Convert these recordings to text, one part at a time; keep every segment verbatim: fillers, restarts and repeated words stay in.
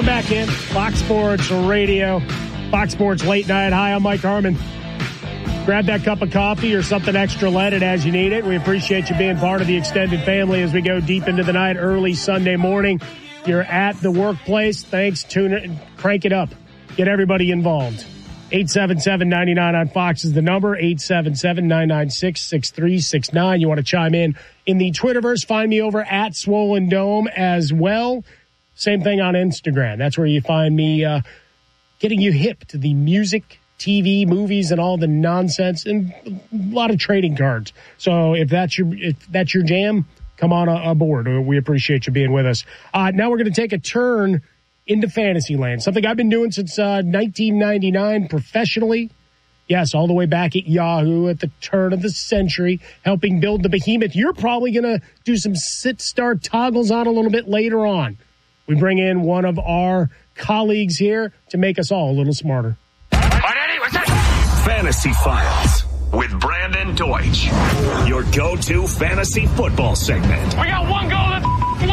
back in. Fox Sports Radio, Fox Sports Late Night. Hi, I'm Mike Harmon. Grab that cup of coffee or something extra leaded as you need it. We appreciate you being part of the extended family as we go deep into the night, early Sunday morning. You're at the workplace. Thanks. Tune it. Crank it up. Get everybody involved. eight seven seven, nine nine on Fox is the number. eight seven seven, nine nine six, six three six nine. You want to chime in in the Twitterverse. Find me over at Swollen Dome as well. Same thing on Instagram. That's where you find me uh, getting you hip to the music, T V, movies, and all the nonsense, and a lot of trading cards. So if that's your if that's your jam, come on aboard. We appreciate you being with us. Uh, now we're going to take a turn into fantasy land, something I've been doing since uh, nineteen ninety-nine professionally. Yes, all the way back at Yahoo at the turn of the century, helping build the behemoth. You're probably going to do some sit-start toggles on a little bit later on. We bring in one of our colleagues here to make us all a little smarter. Fantasy Files with Brandon Deutsch, your go-to fantasy football segment. We got one goal to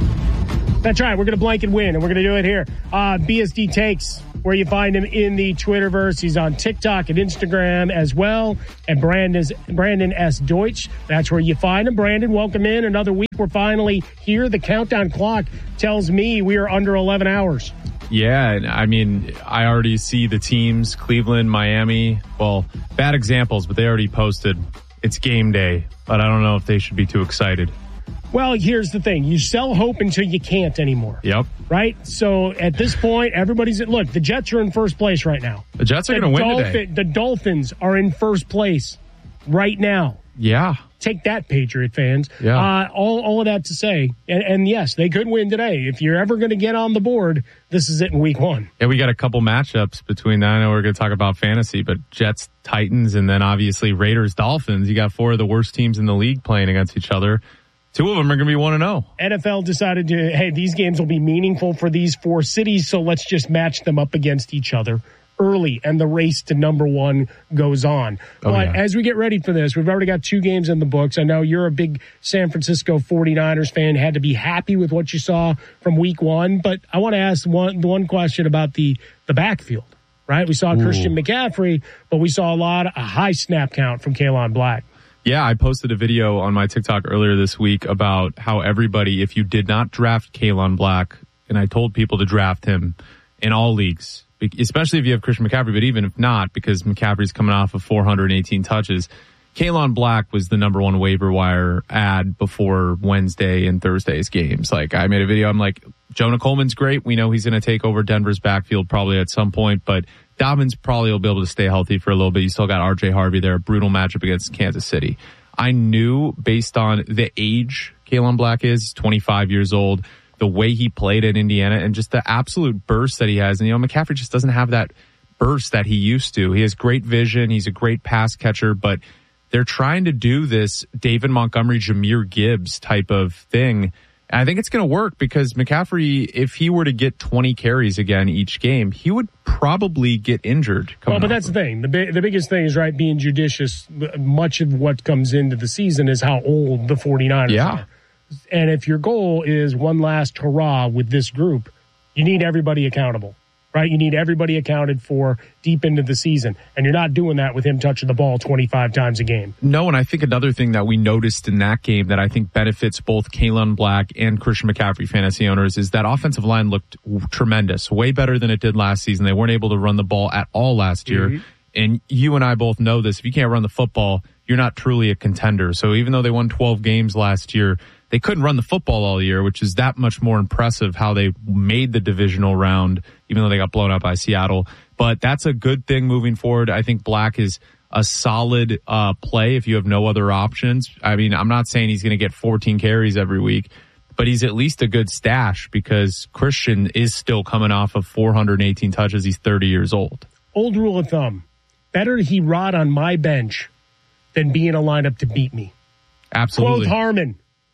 win. That's right. We're going to blank and win, and we're going to do it here. Uh, B S D Takes, where you find him in the Twitterverse. He's on TikTok and Instagram as well. And Brandon's, Brandon S. Deutsch, that's where you find him. Brandon, welcome in. Another week. We're finally here. The countdown clock tells me we are under eleven hours. Yeah, I mean, I already see the teams, Cleveland, Miami. Well, bad examples, but they already posted. It's game day, but I don't know if they should be too excited. Well, here's the thing. You sell hope until you can't anymore. Yep. Right? So at this point, everybody's... Look, the Jets are in first place right now. The Jets are going to win Dolphin, today. The Dolphins are in first place right now. Yeah. Take that, Patriot fans. Yeah. Uh, all, all of that to say, and, and yes, they could win today. If you're ever going to get on the board, this is it in week one. Yeah, we got a couple matchups between that. I know we're going to talk about fantasy, but Jets, Titans, and then obviously Raiders, Dolphins. You got four of the worst teams in the league playing against each other. Two of them are going to be one and oh. N F L decided to, hey, these games will be meaningful for these four cities, so let's just match them up against each other early, and the race to number one goes on. Oh, but yeah. as we get ready for this, we've already got two games in the books. I know you're a big San Francisco forty-niners fan, had to be happy with what you saw from week one, but I want to ask one, one question about the, the backfield, right? We saw Ooh. Christian McCaffrey, but we saw a lot, a high snap count from Kaylan Black. Yeah, I posted a video on my TikTok earlier this week about how everybody, if you did not draft Kaylan Black, and I told people to draft him in all leagues, especially if you have Christian McCaffrey, but even if not, because McCaffrey's coming off of four hundred eighteen touches, Kaylan Black was the number one waiver wire ad before Wednesday and Thursday's games. Like, I made a video, I'm like, Jonah Coleman's great. We know he's going to take over Denver's backfield probably at some point, but Dobbins probably will be able to stay healthy for a little bit. You still got R J Harvey there, a brutal matchup against Kansas City. I knew based on the age Kaylan Black is, he's twenty-five years old, the way he played at Indiana, and just the absolute burst that he has. And, you know, McCaffrey just doesn't have that burst that he used to. He has great vision. He's a great pass catcher, but they're trying to do this David Montgomery, Jahmyr Gibbs type of thing. And I think it's going to work because McCaffrey, if he were to get twenty carries again each game, he would probably get injured. Well, but that's the thing. The bi- the biggest thing is, right, being judicious. Much of what comes into the season is how old the forty-niners yeah. are. And if your goal is one last hurrah with this group, you need everybody accountable, right? You need everybody accounted for deep into the season. And you're not doing that with him touching the ball twenty-five times a game. No, and I think another thing that we noticed in that game that I think benefits both Kaylan Black and Christian McCaffrey fantasy owners is that offensive line looked tremendous, way better than it did last season. They weren't able to run the ball at all last year. Mm-hmm. And you and I both know this. If you can't run the football, you're not truly a contender. So even though they won twelve games last year, they couldn't run the football all year, which is that much more impressive how they made the divisional round, even though they got blown out by Seattle. But that's a good thing moving forward. I think Black is a solid uh, play if you have no other options. I mean, I'm not saying he's going to get fourteen carries every week, but he's at least a good stash because Christian is still coming off of four hundred eighteen touches. He's thirty years old. Old rule of thumb, better he rot on my bench than be in a lineup to beat me. Absolutely. Quoth Harmon.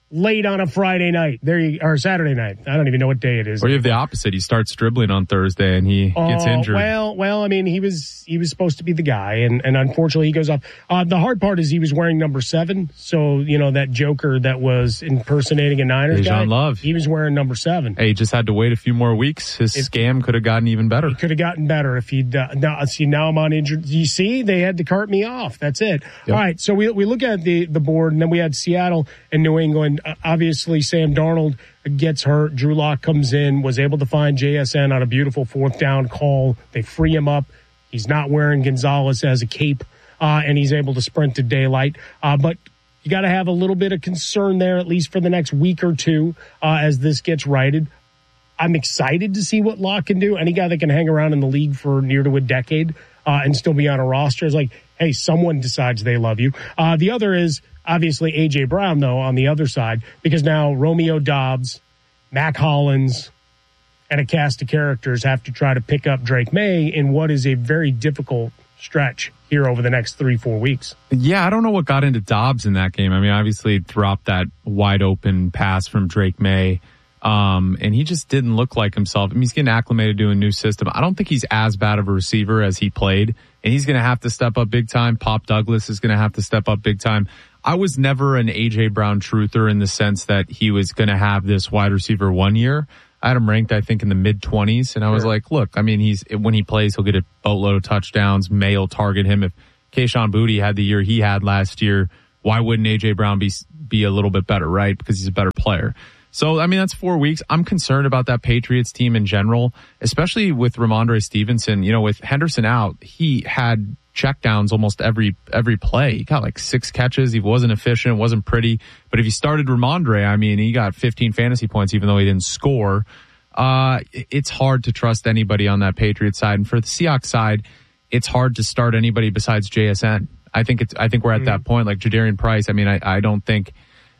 late on a Friday night. There you or Saturday night. I don't even know what day it is. Or you have the opposite. He starts dribbling on Thursday and he uh, gets injured. Well, well, I mean, he was he was supposed to be the guy, and, and unfortunately he goes off. Uh, the hard part is he was wearing number seven, so you know that Joker that was impersonating a Niners guy. Dejan Love. He was wearing number seven. Hey, he just had to wait a few more weeks. His if, scam could have gotten even better. It could have gotten better if he'd. Uh, now, see, now I'm on injured. You see, they had to cart me off. That's it. Yep. All right, so we we look at the the board, and then we had Seattle and New England. Uh, obviously, Sam Darnold gets hurt. Drew Lock comes in, was able to find J S N on a beautiful fourth down call. They free him up. He's not wearing Gonzalez as a cape, uh, and he's able to sprint to daylight. Uh, but you got to have a little bit of concern there, at least for the next week or two, uh, as this gets righted. I'm excited to see what Lock can do. Any guy that can hang around in the league for near to a decade uh, and still be on a roster is like, hey, someone decides they love you. Uh, the other is obviously A J. Brown, though, on the other side, because now Romeo Doubs, Mac Hollins, and a cast of characters have to try to pick up Drake May in what is a very difficult stretch here over the next three, four weeks. Yeah, I don't know what got into Doubs in that game. I mean, obviously dropped that wide open pass from Drake May. Um, and he just didn't look like himself. I mean, he's getting acclimated to a new system. I don't think he's as bad of a receiver as he played, and he's going to have to step up big time. Pop Douglas is going to have to step up big time. I was never an A J. Brown truther in the sense that he was going to have this wide receiver one year. I had him ranked, I think, in the mid twenties, and I was sure. like, look, I mean, he's when he plays, he'll get a boatload of touchdowns. May will target him. If Kayshon Boutte had the year he had last year, why wouldn't A J. Brown be be a little bit better, right? Because he's a better player. So, I mean, that's four weeks. I'm concerned about that Patriots team in general, especially with Ramondre Stevenson. You know, with Henderson out, he had checkdowns almost every every play. He got like six catches. He wasn't efficient, wasn't pretty. But if he started Ramondre, I mean, he got fifteen fantasy points even though he didn't score. Uh, it's hard to trust anybody on that Patriots side. And for the Seahawks side, it's hard to start anybody besides J S N. I think it's. I think we're at mm-hmm. that point. Like Jadarian Price, I mean, I, I don't think...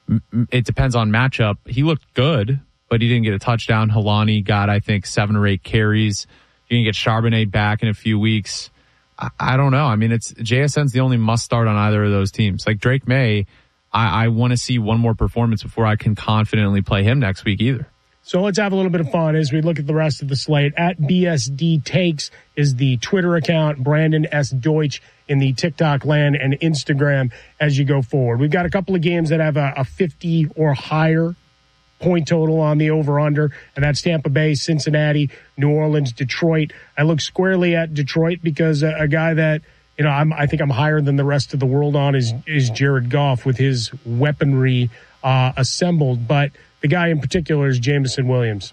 It depends on matchup. He looked good, but he didn't get a touchdown. Helani got, I think, seven or eight carries. You're going to get Charbonnet back in a few weeks. I, I don't know. I mean, it's J S N's the only must start on either of those teams. Like Drake May, I, I want to see one more performance before I can confidently play him next week either. So let's have a little bit of fun as we look at the rest of the slate. At B S D Takes is the Twitter account, Brandon S. Deutsch in the TikTok land, and Instagram as you go forward. We've got a couple of games that have a, a fifty or higher point total on the over-under, and that's Tampa Bay, Cincinnati, New Orleans, Detroit. I look squarely at Detroit because a, a guy that, you know, I'm, I think I'm higher than the rest of the world on is, is Jared Goff with his weaponry uh, assembled, but the guy in particular is Jameson Williams.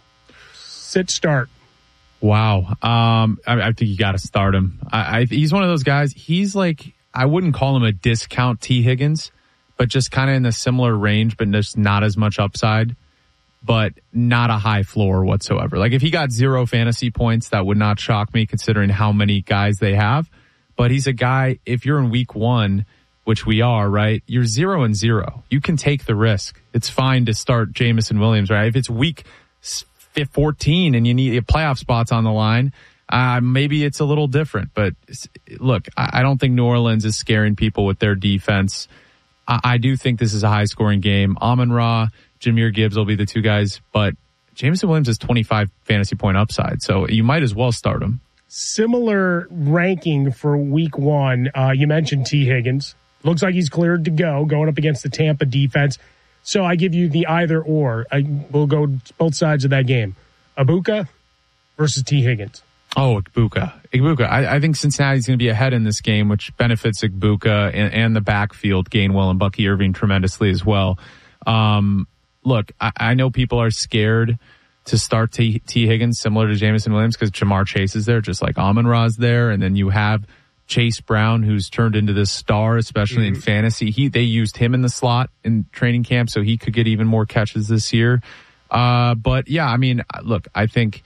Sit start. Wow. Um, I, I think you got to start him. I, I, he's one of those guys. He's like, I wouldn't call him a discount T. Higgins, but just kind of in a similar range, but just not as much upside, but not a high floor whatsoever. Like if he got zero fantasy points, that would not shock me considering how many guys they have. But he's a guy, if you're in week one, which we are, right? You're zero and zero. You can take the risk. It's fine to start Jameson Williams, right? If it's week fourteen and you need playoff spots on the line, uh, maybe it's a little different. But look, I don't think New Orleans is scaring people with their defense. I, I do think this is a high scoring game. Amon-Ra, Jahmyr Gibbs will be the two guys, but Jameson Williams has twenty-five fantasy point upside, so you might as well start him. Similar ranking for week one. Uh, you mentioned T. Higgins. Looks like he's cleared to go, going up against the Tampa defense. So I give you the either or. I, we'll go both sides of that game. Ibuka versus T. Higgins. Oh, Ibuka. Ibuka. I, I think Cincinnati's going to be ahead in this game, which benefits Ibuka and, and the backfield, Gainwell and Bucky Irving tremendously as well. Um, look, I, I know people are scared to start T. T. Higgins similar to Jameson Williams because Jamar Chase is there, just like Amon-Ra's there, and then you have Chase Brown, who's turned into this star, especially mm-hmm. in fantasy. He they used him in the slot in training camp, so he could get even more catches this year. Uh, but yeah, I mean, look, I think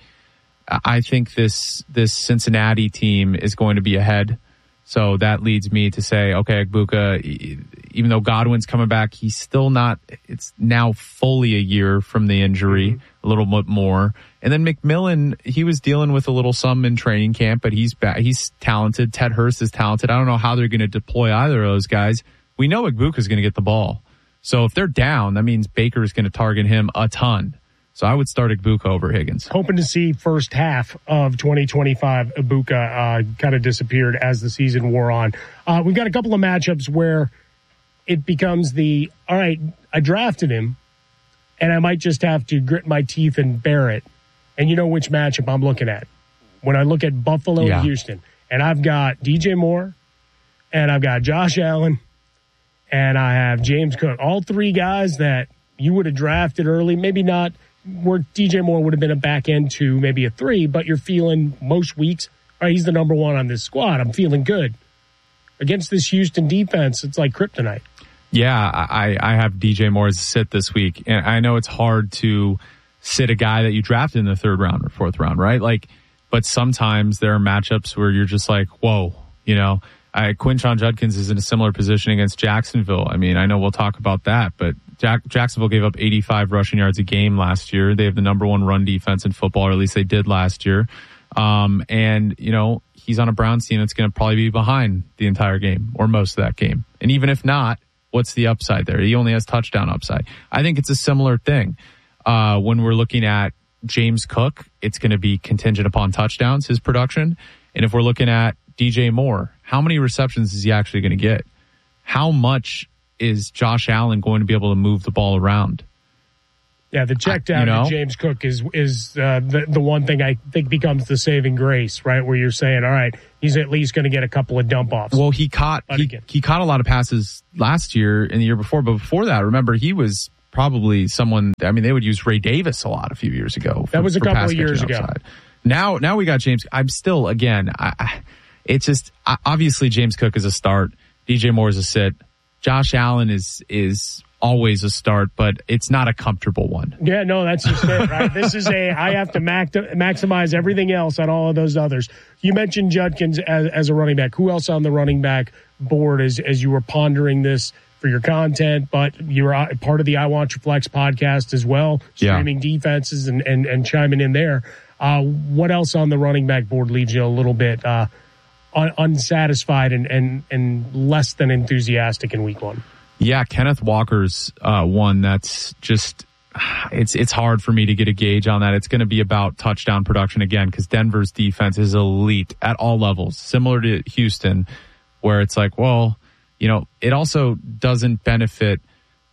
I think this this Cincinnati team is going to be ahead. So that leads me to say, okay, Ibuka, even though Godwin's coming back, he's still not, it's now fully a year from the injury, mm-hmm. a little bit more. And then McMillan, he was dealing with a little some in training camp, but he's back, he's talented. Ted Hurst is talented. I don't know how they're going to deploy either of those guys. We know Ibuka's going to get the ball. So if they're down, that means Baker is going to target him a ton. So I would start Egbuka over Higgins. Hoping to see first half of twenty twenty-five. Egbuka uh, kind of disappeared as the season wore on. Uh, we've got a couple of matchups where it becomes the, all right, I drafted him, and I might just have to grit my teeth and bear it. And you know which matchup I'm looking at. When I look at Buffalo yeah. and Houston, and I've got D J Moore, and I've got Josh Allen, and I have James Cook. All three guys that you would have drafted early, maybe not where D J Moore would have been a back end two, maybe a three, but you're feeling most weeks, all right, he's the number one on this squad. I'm feeling good. Against this Houston defense, it's like kryptonite. Yeah, I, I have D J Moore as a sit this week. And I know it's hard to sit a guy that you drafted in the third round or fourth round, right? Like, but sometimes there are matchups where you're just like, whoa, you know, I, Quinshon Judkins is in a similar position against Jacksonville. I mean, I know we'll talk about that, but Jack, Jacksonville gave up eighty-five rushing yards a game last year. They have the number one run defense in football, or at least they did last year. Um, and, you know, he's on a Browns team that's going to probably be behind the entire game or most of that game. And even if not, what's the upside there? He only has touchdown upside. I think it's a similar thing. Uh, when we're looking at James Cook, it's going to be contingent upon touchdowns, his production. And if we're looking at D J Moore, how many receptions is he actually going to get? How much is Josh Allen going to be able to move the ball around? Yeah, the check down you know? to James Cook is is uh, the, the one thing I think becomes the saving grace, right? Where you're saying, all right, he's at least going to get a couple of dump offs. Well, he caught he, he caught a lot of passes last year and the year before, but before that, remember, he was probably someone, I mean, they would use Ray Davis a lot a few years ago. For, that was a couple of years ago. Outside. Now, now we got James. I'm still, again, I, I, it's just, I, obviously James Cook is a start. D J Moore is a sit. Josh Allen is is always a start, but it's not a comfortable one. Yeah, no, that's just it, right? This is a, I have to mac- maximize everything else on all of those others. You mentioned Judkins as, as a running back. Who else on the running back board as, as you were pondering this for your content, but you were part of the I Want Your Flex podcast as well, streaming yeah. defenses and, and, and chiming in there. Uh, what else on the running back board leaves you a little bit uh, un- unsatisfied and, and, and less than enthusiastic in week one? Yeah, Kenneth Walker's uh, one that's just, it's it's hard for me to get a gauge on that. It's going to be about touchdown production again because Denver's defense is elite at all levels, similar to Houston, where it's like, well, you know, it also doesn't benefit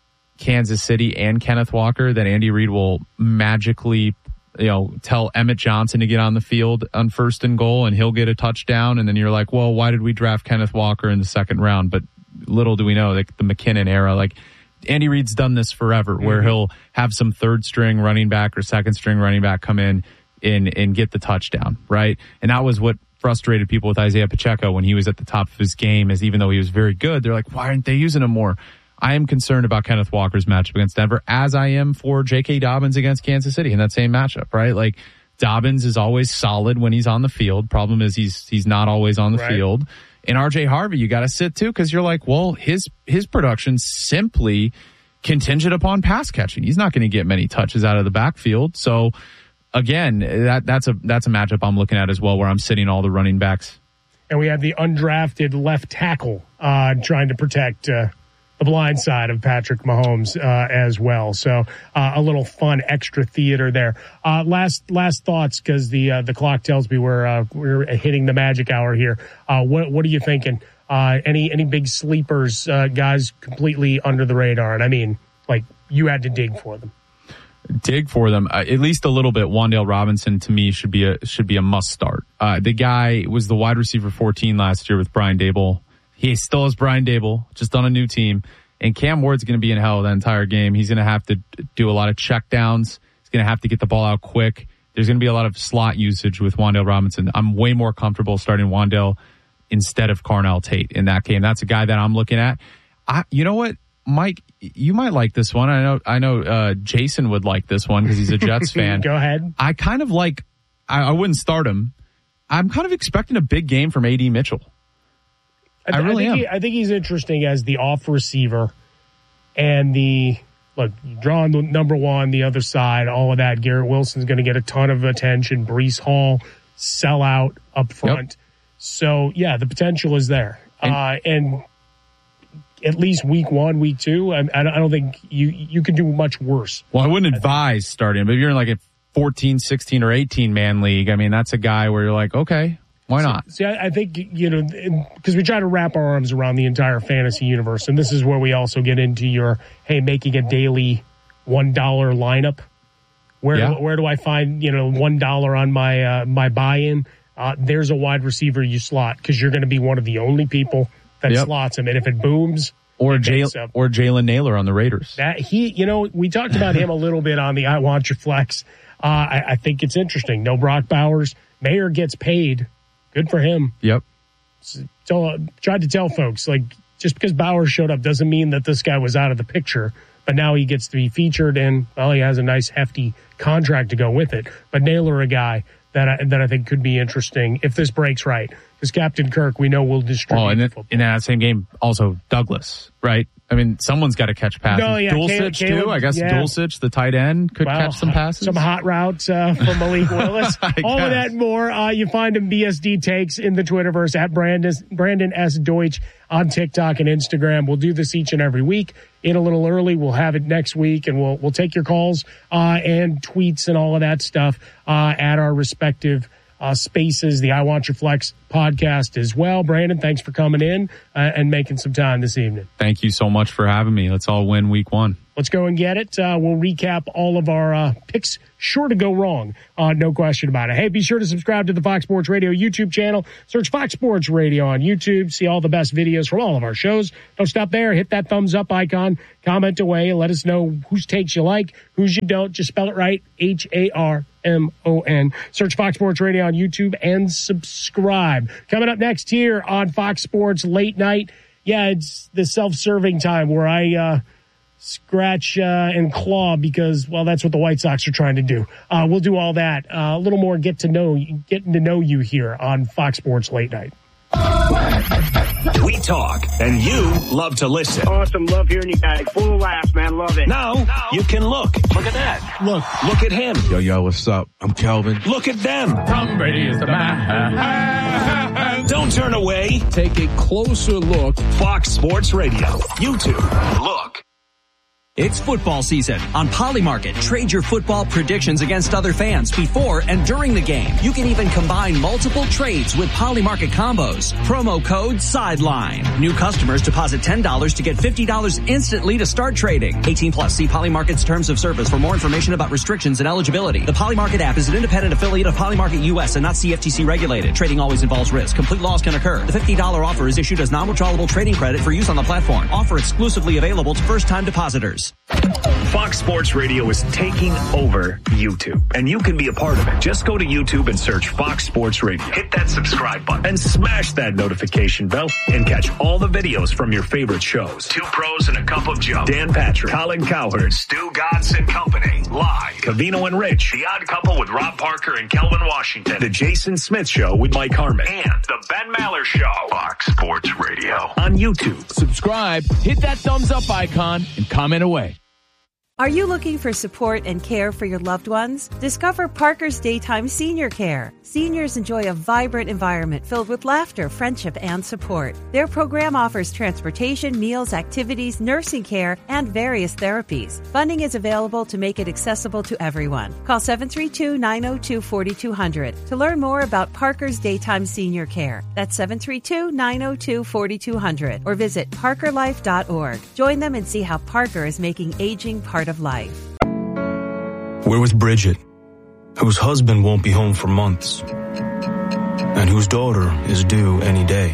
Kansas City and Kenneth Walker that Andy Reid will magically, you know, tell Emmett Johnson to get on the field on first and goal and he'll get a touchdown. And then you're like, well, why did we draft Kenneth Walker in the second round? But little do we know, like the McKinnon era, like Andy Reid's done this forever, mm-hmm. where he'll have some third string running back or second string running back come in and, and get the touchdown, right? And that was what frustrated people with Isaiah Pacheco when he was at the top of his game, is even though he was very good, they're like, why aren't they using him more? I am concerned about Kenneth Walker's matchup against Denver, as I am for J K. Dobbins against Kansas City in that same matchup, right? Like Dobbins is always solid when he's on the field. Problem is he's he's not always on the right. field. And R J Harvey, you got to sit too, because you're like, well, his his production simply contingent upon pass catching. He's not going to get many touches out of the backfield. So again, that that's a that's a matchup I'm looking at as well, where I'm sitting all the running backs. And we have the undrafted left tackle uh, trying to protect uh, the blind side of Patrick Mahomes uh, as well. So uh, a little fun extra theater there. Uh, last last thoughts, because the uh, the clock tells me we're uh, we're hitting the magic hour here. Uh, what what are you thinking? Uh, any any big sleepers, uh, guys completely under the radar? And I mean, like you had to dig for them. Dig for them uh, at least a little bit. Wan'Dale Robinson to me should be a should be a must start. Uh, the guy was the wide receiver fourteen last year with Brian Daboll. He still has Brian Daboll, just on a new team. And Cam Ward's going to be in hell that entire game. He's going to have to do a lot of check downs. He's going to have to get the ball out quick. There's going to be a lot of slot usage with Wan'Dale Robinson. I'm way more comfortable starting Wan'Dale instead of Carnell Tate in that game. That's a guy that I'm looking at. I, you know what, Mike, you might like this one. I know, I know, uh, Jason would like this one because he's a Jets fan. Go ahead. I kind of like, I, I wouldn't start him. I'm kind of expecting a big game from A D Mitchell. I, I really I think am. He, I think he's interesting as the off receiver and the, look, drawing the number one, the other side, all of that. Garrett Wilson's going to get a ton of attention. Breece Hall, sell out up front. Yep. So, yeah, the potential is there. And, uh, and at least week one, week two. I, I don't think you you can do much worse. Well, I wouldn't advise starting him. If you're in like a fourteen, sixteen, or eighteen man league, I mean, that's a guy where you're like, okay, why not? See, I, I think, you know, because we try to wrap our arms around the entire fantasy universe, and this is where we also get into your, hey, making a daily one dollar lineup. Where yeah. do, where do I find, you know, one dollar on my uh, my buy-in? Uh, there's a wide receiver you slot because you're going to be one of the only people that yep. slots him. And if it booms, or Jay, or Jalen Naylor on the Raiders. That he, you know, we talked about him a little bit on the I Want Your Flex. Uh, I, I think it's interesting. No Brock Bowers. Mayer gets paid. Good for him. Yep. So, uh, tried to tell folks, like, just because Bowers showed up doesn't mean that this guy was out of the picture. But now he gets to be featured, and, well, he has a nice, hefty contract to go with it. But Naylor, a guy that I, that I think could be interesting if this breaks right. Because Captain Kirk, we know, will distribute oh, and football. In that same game, also Douglas, right? I mean, someone's got to catch passes. No, yeah, Dulcich, Caleb, too. I guess yeah. Dulcich, the tight end, could well, catch some passes. Some hot routes uh, from Malik Willis. All guess. of that and more. Uh, you find him B S D Takes in the Twitterverse at Brandon, Brandon S. Deutsch on TikTok and Instagram. We'll do this each and every week. In a little early, we'll have it next week, and we'll we'll take your calls uh, and tweets and all of that stuff uh, at our respective Uh, spaces, the I Want Your Flex podcast as well. Brandon, thanks for coming in uh, and making some time this evening. Thank you so much for having me. Let's all win week one. Let's go and get it. Uh, we'll recap all of our uh, picks. Sure to go wrong. Uh, no question about it. Hey, be sure to subscribe to the Fox Sports Radio YouTube channel. Search Fox Sports Radio on YouTube. See all the best videos from all of our shows. Don't stop there. Hit that thumbs up icon. Comment away. Let us know whose takes you like, whose you don't. Just spell it right. H A R M O N. Search Fox Sports Radio on YouTube and subscribe. Coming up next here on Fox Sports Late Night. Yeah, it's the self-serving time where I uh, scratch uh, and claw because, well, that's what the White Sox are trying to do. Uh, we'll do all that. Uh, a little more get to know, getting to know you here on Fox Sports Late Night. We talk, and you love to listen. Awesome. Love hearing you guys. Full of laughs, man. Love it. Now, now you can look. Look at that. Look. Look at him. Yo, yo, what's up? I'm Kelvin. Look at them. Tom Brady is the man. Don't turn away. Take a closer look. Fox Sports Radio. YouTube. Look. It's football season. On Polymarket, trade your football predictions against other fans before and during the game. You can even combine multiple trades with Polymarket combos. Promo code SIDELINE. New customers deposit ten dollars to get fifty dollars instantly to start trading. eighteen plus. See Polymarket's terms of service for more information about restrictions and eligibility. The Polymarket app is an independent affiliate of Polymarket U S and not C F T C regulated. Trading always involves risk. Complete loss can occur. The fifty dollars offer is issued as non-withdrawable trading credit for use on the platform. Offer exclusively available to first-time depositors. Fox Sports Radio is taking over YouTube, and you can be a part of it. Just go to YouTube and search Fox Sports Radio. Hit that subscribe button and smash that notification bell and catch all the videos from your favorite shows. Two Pros and a Cup of Joe. Dan Patrick, Colin Cowherd, Stu Godson Company, live. Cavino and Rich, The Odd Couple with Rob Parker and Kelvin Washington. The Jason Smith Show with Mike Harmon. And The Ben Maller Show. Fox Sports Radio on YouTube. Subscribe, hit that thumbs up icon, and comment away. Are you looking for support and care for your loved ones? Discover Parker's Daytime Senior Care. Seniors enjoy a vibrant environment filled with laughter, friendship, and support. Their program offers transportation, meals, activities, nursing care, and various therapies. Funding is available to make it accessible to everyone. Call seven three two, nine zero two, four two zero zero to learn more about Parker's Daytime Senior Care. That's seven three two, nine zero two, four two zero zero or visit parker life dot org. Join them and see how Parker is making aging part of life. We're with Bridget, whose husband won't be home for months, and whose daughter is due any day.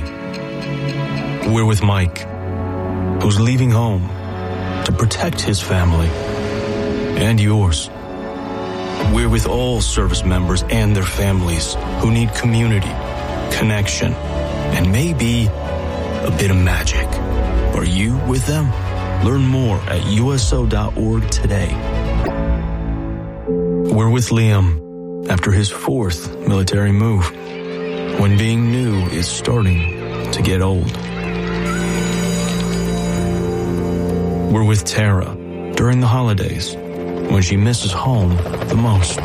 We're with Mike, who's leaving home to protect his family and yours. We're with all service members and their families who need community, connection, and maybe a bit of magic. Are you with them? Learn more at U S O dot org today. We're with Liam after his fourth military move, when being new is starting to get old. We're with Tara during the holidays, when she misses home the most.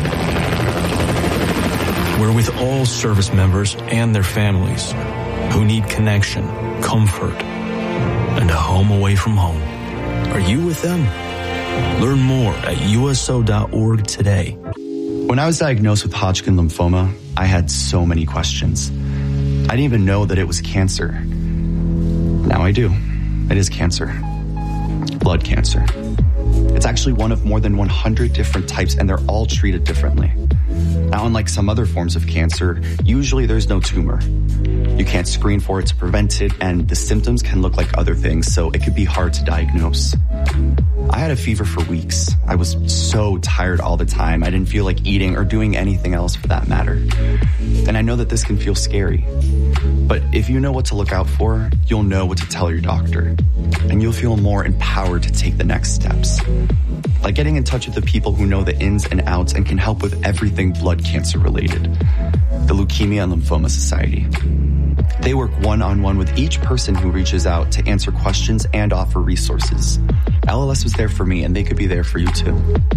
We're with all service members and their families who need connection, comfort, and a home away from home. Are you with them? Learn more at U S O dot org today. When I was diagnosed with Hodgkin lymphoma, I had so many questions. I didn't even know that it was cancer. Now I do. It is cancer. Blood cancer. It's actually one of more than one hundred different types, and they're all treated differently. Now, unlike some other forms of cancer, usually there's no tumor. You can't screen for it to prevent it, and the symptoms can look like other things, so it could be hard to diagnose. I had a fever for weeks. I was so tired all the time. I didn't feel like eating or doing anything else for that matter. And I know that this can feel scary. But if you know what to look out for, you'll know what to tell your doctor. And you'll feel more empowered to take the next steps. Like getting in touch with the people who know the ins and outs and can help with everything blood cancer related. The Leukemia and Lymphoma Society. They work one-on-one with each person who reaches out to answer questions and offer resources. L L S was there for me, and they could be there for you too.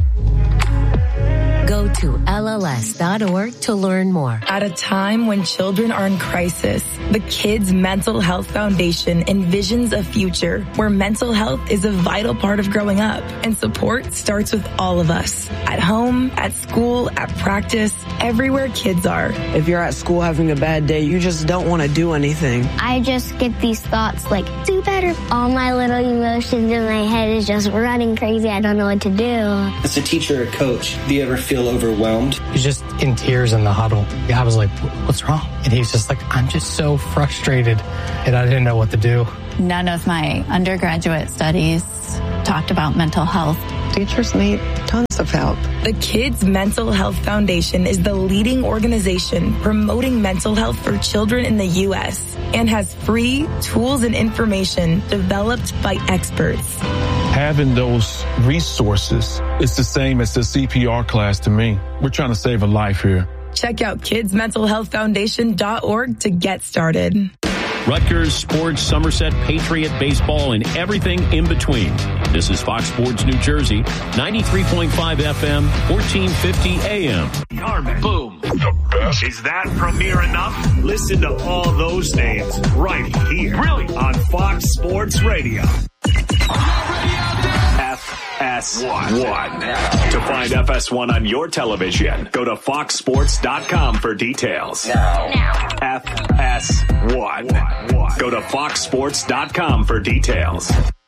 Go to L L S dot org to learn more. At a time when children are in crisis, the Kids Mental Health Foundation envisions a future where mental health is a vital part of growing up, and support starts with all of us. At home, at school, at practice, everywhere kids are. If you're at school having a bad day, you just don't want to do anything. I just get these thoughts like, do better. All my little emotions in my head is just running crazy. I don't know what to do. As a teacher or coach, do you ever feel overwhelmed? He was just in tears in the huddle. I was like, what's wrong? And he was just like, I'm just so frustrated, and I didn't know what to do. None of my undergraduate studies talked about mental health. Teachers need tons of help. The Kids Mental Health Foundation is the leading organization promoting mental health for children in the U S and has free tools and information developed by experts. Having those resources is the same as the C P R class to me. We're trying to save a life here. Check out kids mental health foundation dot org to get started. Rutgers, sports, Somerset, Patriot, baseball, and everything in between. This is Fox Sports New Jersey, ninety-three point five F M, fourteen fifty A M. Carmen. Boom. The best. Is that premiere enough? Listen to all those names right here. Really? On Fox Sports Radio. F S one. To find F S one on your television, go to fox sports dot com for details. Now. Now. F S one. Go to fox sports dot com for details.